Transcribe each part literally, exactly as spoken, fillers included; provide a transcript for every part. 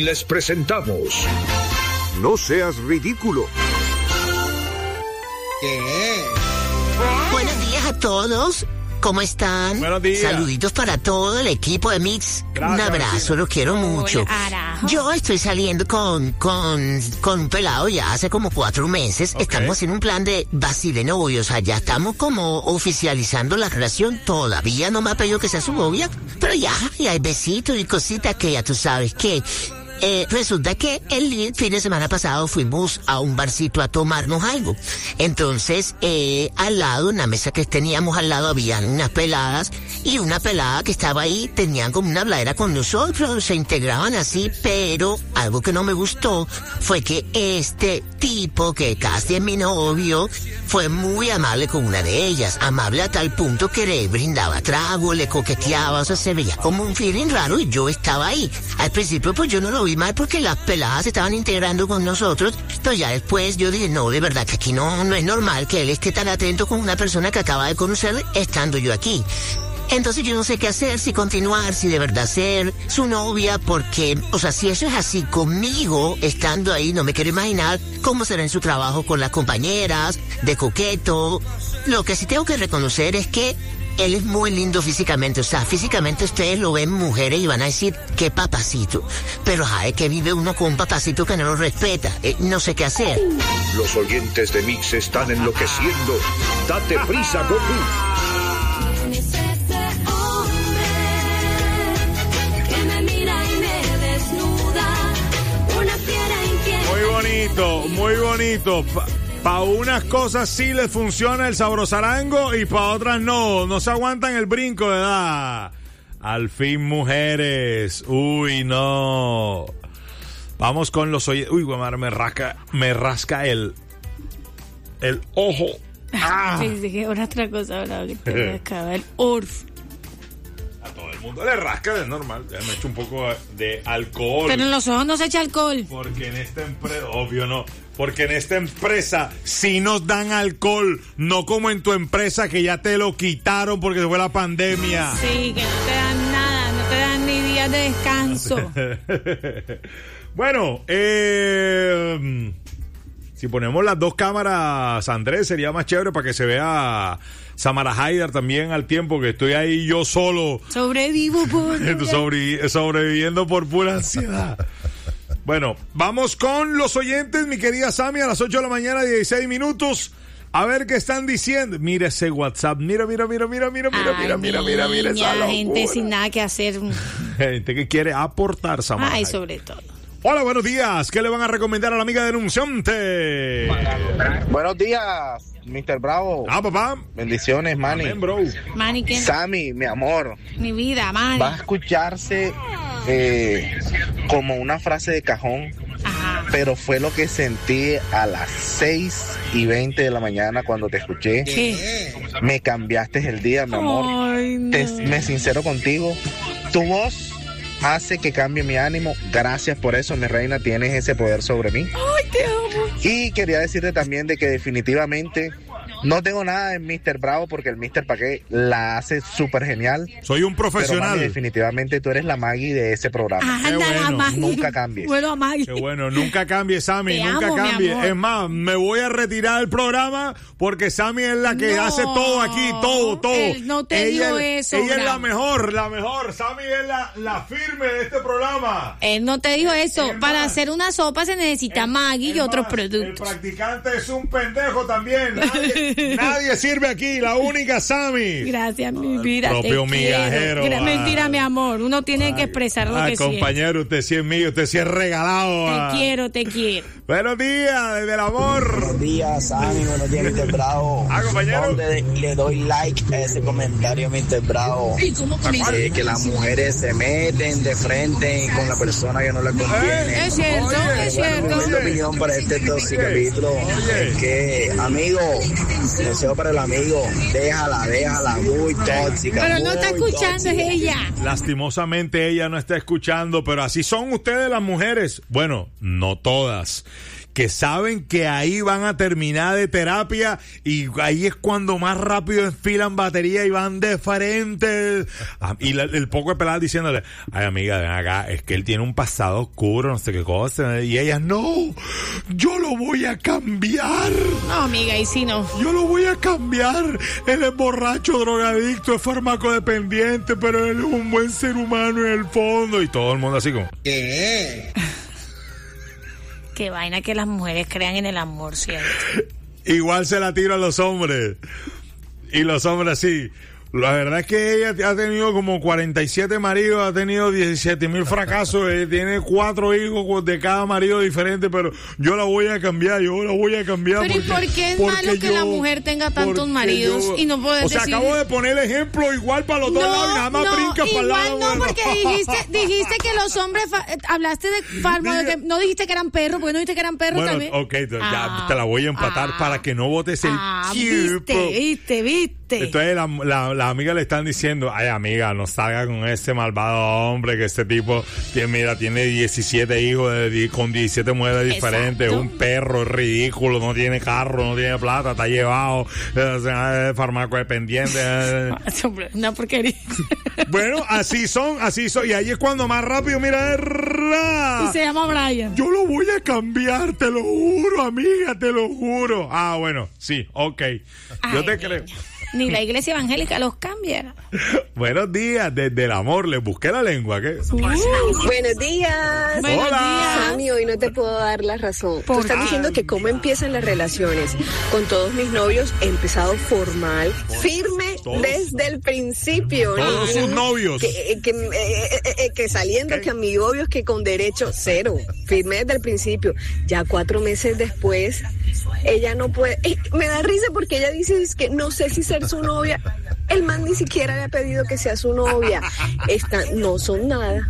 les presentamos No seas ridículo. ¿Qué? Buenos días a todos. ¿Cómo están? Buenos días. Saluditos para todo el equipo de Mix. Gracias, un abrazo, vecino. los quiero mucho. Arajo. Yo estoy saliendo con, con, con un pelado ya hace como cuatro meses. Ok. Estamos en un plan de vacile novio. O sea, ya estamos como oficializando la relación. Todavía no me ha pedido que sea su novia. Pero ya, y hay besitos y cositas que ya tú sabes que... Eh, resulta que el fin de semana pasado fuimos a un barcito a tomarnos algo. Entonces, eh, al lado, en la mesa que teníamos al lado, habían unas peladas, y una pelada que estaba ahí, tenían como una habladera con nosotros, se integraban así, pero algo que no me gustó fue que este tipo, que casi es mi novio, fue muy amable con una de ellas, amable a tal punto que le brindaba trago, le coqueteaba, o sea, se veía como un feeling raro, y yo estaba ahí. Al principio, pues yo no lo vi mal porque las peladas se estaban integrando con nosotros, pero ya después yo dije, no, de verdad que aquí no, no es normal que él esté tan atento con una persona que acaba de conocer estando yo aquí. Entonces yo no sé qué hacer, si continuar, si de verdad ser su novia, porque, o sea, si eso es así conmigo, estando ahí, no me quiero imaginar cómo será en su trabajo con las compañeras, de coqueto. Lo que sí tengo que reconocer es que él es muy lindo físicamente, o sea, físicamente ustedes lo ven mujeres y van a decir, qué papacito. Pero ay, que vive uno con un papacito que no lo respeta, eh, no sé qué hacer. Los oyentes de Mix están enloqueciendo. Date prisa, Goku. Es ese hombre que me mira y me desnuda, una fiera inquieta. Muy bonito, muy bonito. Pa- Para unas cosas sí les funciona el sabrosarango y para otras no. No se aguantan el brinco, ¿verdad? Al fin, mujeres. Uy, no. Vamos con los oyentes. Uy, güey, madre, me rasca, me rasca el, el ojo. Ah. Pensé que era otra cosa, ahora que te rascaba el orf. A todo el mundo le rasca, es normal. Ya me echo un poco de alcohol. Pero en los ojos no se echa alcohol. Porque en esta empresa, obvio no, porque en esta empresa sí nos dan alcohol, no como en tu empresa que ya te lo quitaron porque fue la pandemia. Sí, que no te dan nada, no te dan ni días de descanso. Bueno, eh, si ponemos las dos cámaras, Andrés, sería más chévere para que se vea Samara Haidar también al tiempo que estoy ahí yo solo. Sobrevivo por... Sobrevi- sobreviviendo por pura ansiedad. Bueno, vamos con los oyentes, mi querida Sammy, a las ocho de la mañana, dieciséis minutos. A ver qué están diciendo. Mira ese WhatsApp. Mira, mira, mira, mira, mira, mira, Ay, mira, mira, mira, mira esa niña, gente locura. sin nada que hacer. Gente que quiere aportar, Samara. Ay, Haidar. sobre todo. Hola, buenos días. ¿Qué le van a recomendar a la amiga denunciante? Buenos días, mister Bravo. Ah, papá. Bendiciones, Manny. Amén, bro. Manny, ¿qué? Sammy, mi amor, Mi vida, Manny. va a escucharse eh, como una frase de cajón, Ajá. pero fue lo que sentí a las seis y veinte de la mañana cuando te escuché. ¿Qué? Me cambiaste el día, mi amor. Ay, no. Te- me sincero contigo. Tu voz hace que cambie mi ánimo. Gracias por eso, mi reina. Tienes ese poder sobre mí. Ay, te amo. Y quería decirte también de que definitivamente no tengo nada en mister Bravo porque el mister Paqué la hace súper genial. Soy un Pero profesional. mami, definitivamente tú eres la Maggie de ese programa. Anda, bueno, la Maggie. nunca cambies. Bueno, Maggie. Qué bueno, nunca cambie, Sammy, Te nunca amo, mi cambie. amor. Es más, me voy a retirar del programa porque Sammy es la que No, hace todo aquí, todo, todo. él no te ella dijo es, eso, Ella es la Bravo. mejor, la mejor. Sammy es la, la firme de este programa. Él no te dijo eso. Es Para más, hacer una sopa se necesita Maggie y Es otros más, El productos. practicante es un pendejo también. Nadie, nadie sirve aquí, la única Sammy. Gracias, mi vida. propio te migajero, quiero. Gra- ah. Mentira, mi amor. Uno tiene que expresar lo Ah, que siente. compañero, usted sí es mío, usted sí es regalado. ah. Te quiero, te quiero. Buenos días, desde el amor. Buenos días, Sammy. Buenos días, mister Bravo. Ah, compañero. ¿Dónde le doy like a ese comentario, mister Bravo? Eh, que las mujeres se meten de frente con la persona que no les conviene. Es cierto, Oye, es Mi cierto. humilde opinión para este tóxico capítulo Oye. es que, amigo, deseo para el amigo, déjala, déjala, muy tóxica. Pero no muy está escuchando, tóxica. es ella. La está lastimosamente ella no está escuchando, pero así son ustedes las mujeres. Bueno, no todas. Que saben que ahí van a terminar de terapia y ahí es cuando más rápido enfilan batería y van de frente. Y la, el poco de pelada diciéndole, ay amiga, ven acá, es que él tiene un pasado oscuro, no sé qué cosa. Y ella, no, yo lo voy a cambiar. No, amiga, y si no. Yo lo voy a cambiar. Él es borracho, drogadicto, es farmacodependiente, pero él es un buen ser humano en el fondo. Y todo el mundo así como, ¿qué? Qué vaina que las mujeres crean en el amor, ¿cierto? Igual se la tiro a los hombres. Y los hombres así. La verdad es que ella ha tenido como cuarenta y siete maridos, ha tenido diecisiete mil fracasos, eh, tiene cuatro hijos de cada marido diferente, pero yo la voy a cambiar, yo la voy a cambiar. Pero porque, ¿y por qué es malo que yo, la mujer tenga tantos maridos yo, y no puedes O sea, decir... acabo de poner el ejemplo igual para los no, dos lados, nada más no, brinca para el lado. Igual no, porque dijiste, dijiste que los hombres, fa- hablaste de farma, de que no dijiste que eran perros, porque no dijiste que eran perros bueno, también. ok, ah, ya te la voy a empatar ah, para que no votes el ah, tiempo. viste, viste, viste. Entonces la, la, la amiga le están diciendo, ay amiga, no salga con ese malvado hombre, que este tipo tiene, mira, tiene diecisiete hijos de, con diecisiete mujeres diferentes, un perro, es ridículo, no tiene carro, no tiene plata, está llevado, o sea, es farmacodependiente. Una porquería. Bueno, así son, así son, y ahí es cuando más rápido, mira, y se llama Brian. Yo lo voy a cambiar, te lo juro, amiga, te lo juro. Ah, bueno, sí, ok, yo ay, te niña. creo. Ni la iglesia evangélica los cambia. Buenos días, desde el amor, les busqué la lengua. ¿Qué? Uh, buenos días. Buenos Hola. días. Sammy, hoy no te puedo dar la razón. Tú ¿Por estás qué? diciendo que cómo empiezan las relaciones. Con todos mis novios he empezado formal, firme ¿Todos? desde el principio. Todos sus novios. Que, que, eh, eh, eh, que saliendo, ¿Qué? que amigos que con derecho, cero. Firme desde el principio. Ya cuatro meses después, ella no puede... eh, me da risa porque ella dice es que no sé si ser su novia. El man ni siquiera le ha pedido que sea su novia. Esta, no son nada.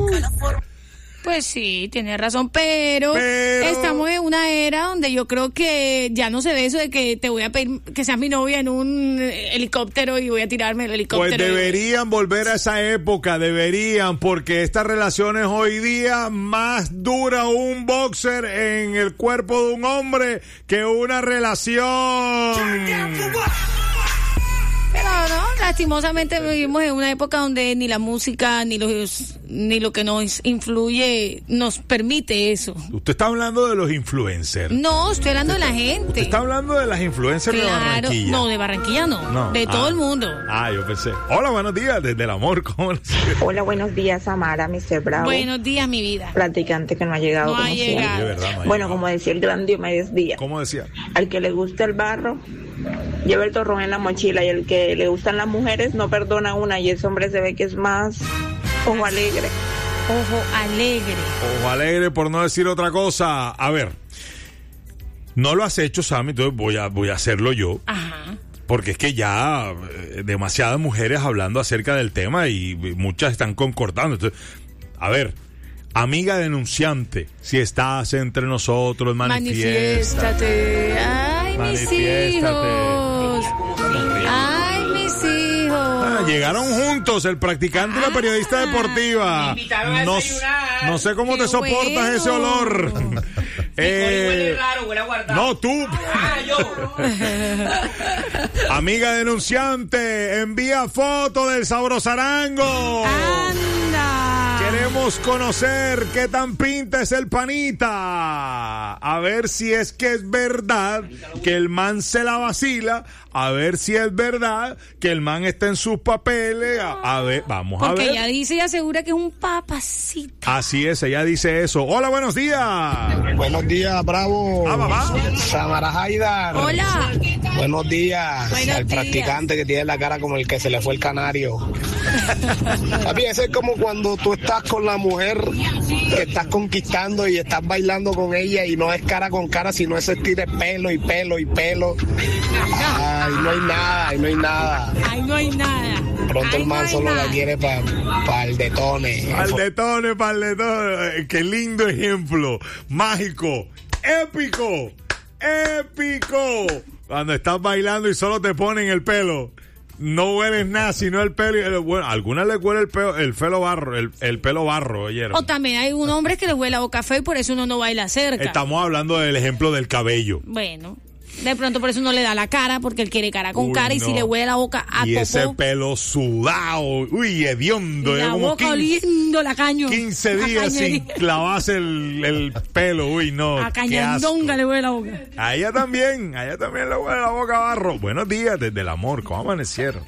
Pues sí, tiene razón, pero, Pero- estamos en una era donde yo creo que ya no se ve eso de que te voy a pedir que seas mi novia en un helicóptero y voy a tirarme el helicóptero. Pues deberían volver a esa época, deberían, porque estas relaciones hoy día más dura un boxer en el cuerpo de un hombre que una relación. Pero no, lastimosamente vivimos en una época donde ni la música ni los ni lo que nos influye nos permite eso. Usted está hablando de los influencers. No, estoy hablando de la Usted gente. está hablando de las influencers de Claro, Barranquilla. no, de Barranquilla no, No. de Ah. todo el mundo. Ah, yo pensé. Hola, buenos días, desde el amor. ¿Cómo les- Hola, buenos días, Samara, mister Bravo. Buenos días, mi vida. Practicante que no ha llegado. No ha como siempre. llegado. De verdad, no ha Bueno, llegado. como decía el gran Diomedes Díaz, ¿Cómo decía? al que le gusta el barro, lleva el torrón en la mochila, y el que le gustan las mujeres no perdona una, y ese hombre se ve que es más ojo alegre. Ojo alegre. Ojo alegre, por no decir otra cosa. A ver, no lo has hecho, Sammy, entonces voy a, voy a hacerlo yo. Ajá. Porque es que ya eh, demasiadas mujeres hablando acerca del tema y muchas están concordando. Entonces, a ver, amiga denunciante, si estás entre nosotros, manifiesta. Manifiéstate. Ay, mis Manifiéstate. hijos. Ay, mis hijos. Ah, llegaron juntos el practicante y la periodista deportiva. No, no sé cómo Qué te soportas bueno. ese olor. Eh, no, tú. Amiga denunciante, envía foto del sabrosarango. Anda. Queremos conocer qué tan pinta es el panita. A ver si es que es verdad que el man se la vacila. A ver si es verdad que el man está en sus papeles. A, a ver, vamos a Porque ver. ella dice y asegura que es un papacito. Así es, ella dice eso. Hola, buenos días. Buenos días, Bravo. Ah, papá. Samara Haidar. Hola. Buenos días. Buenos el días. practicante que tiene la cara como el que se le fue el canario. Papi, ese es como cuando tú estás con la mujer que estás conquistando y estás bailando con ella y no es cara con cara, sino ese estilo de pelo y pelo y pelo. Ay, no hay nada, ay, no hay nada. Ay, no hay nada. Pronto Ay, el man no hay solo nada. la quiere para pa el detone. Pal de tono, pal de tono. Eh, Qué lindo ejemplo. Mágico. Épico. Épico. Cuando estás bailando y solo te ponen el pelo. no hueles nada, sino el pelo. El, bueno, a algunas les huele el pelo, el pelo barro, el, el pelo barro, oyeron. O también hay un hombre que le huele la boca feo y por eso uno no baila cerca. Estamos hablando del ejemplo del cabello. Bueno, de pronto por eso no le da la cara, porque él quiere cara con Uy, cara, y no. si le huele la boca a Y popó, ese pelo sudado, uy, hediondo. y la como boca quince, oliendo la caño. quince La días sin cañería. clavarse el, el pelo, uy, no. A qué asco. cañandonga le huele la boca. A ella también, a ella también le huele la boca a barro. Buenos días desde el amor, ¿cómo amanecieron?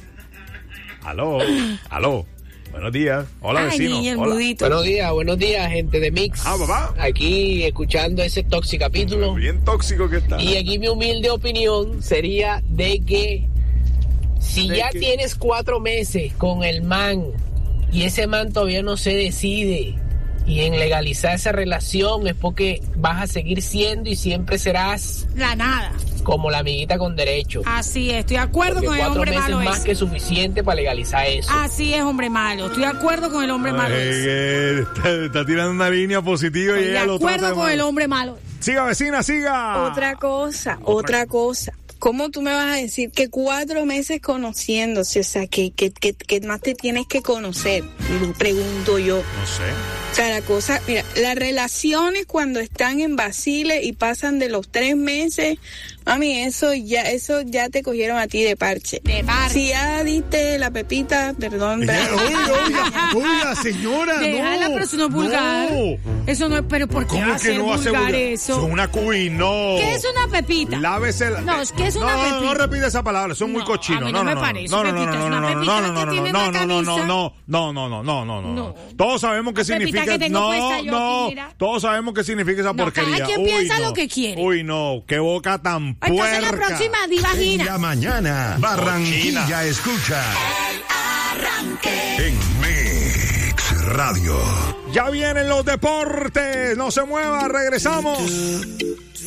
Aló, aló, buenos días. Hola, Ay, vecino. niño, el Hola. mudito. Buenos días, buenos días, gente de Mix. Ah, papá. Aquí escuchando ese tóxico capítulo. Bien tóxico que está. Y aquí mi humilde opinión sería de que si ¿De ya qué? tienes cuatro meses con el man y ese man todavía no se decide y en legalizar esa relación es porque vas a seguir siendo y siempre serás La nada. como la amiguita con derecho. Así es, estoy de acuerdo Porque con el cuatro hombre meses malo más ese. que suficiente para legalizar eso. Así es, hombre malo. Estoy de acuerdo con el hombre malo Ay, ese. que está, está tirando una línea positiva y Estoy de ella lo trata acuerdo de con mal. el hombre malo. Siga, vecina, siga. Otra cosa, otra cosa. ¿Cómo tú me vas a decir que cuatro meses conociéndose, o sea, que, que, que, que más te tienes que conocer? Pregunto yo. No sé. O sea, la cosa, mira, las relaciones cuando están en vacile y pasan de los tres meses, mami, eso ya, eso ya te cogieron a ti de parche. De parche. Si ya diste la pepita, perdón. Oiga, oiga, oiga, señora, Déjala, no. pero eso no es vulgar. No. Eso no es, pero ¿por qué va ¿Cómo a que ser no va a ser vulgar vulgar? eso? Son una cuy, no. ¿Qué es una pepita? Lávese la... No, es que es una no, pepita. No, no repite esa palabra, son muy No, cochinos. a mí no, no no, me no, parece no, no, pepita, no, es no, una no, no, pepita no, la no, que no, tiene no, la no, no, no, camisa. no, no, no, no, no, no, no. No. Todos sabemos qué La pepita significa. que tengo No, puesta yo no. aquí, mira. Todos sabemos qué significa esa No, porquería. cada quien Uy, piensa no. lo que quiere. Uy, no, qué boca tan puerca. Entonces la próxima di En la vagina. mañana, Barranquilla escucha en Mix Radio. Ya vienen los deportes. No se mueva, regresamos.